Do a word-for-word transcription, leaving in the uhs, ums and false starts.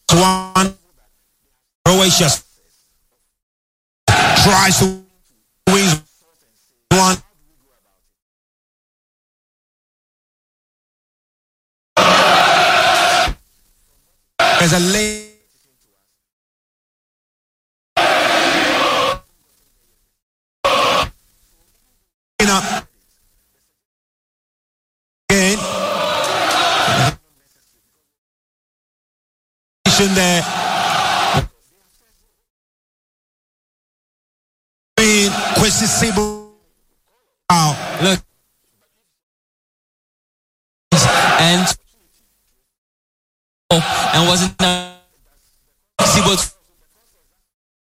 one. Croatia tries to win one. There's a late up again. There. Questi Sibu. Wow. Look. And and wasn't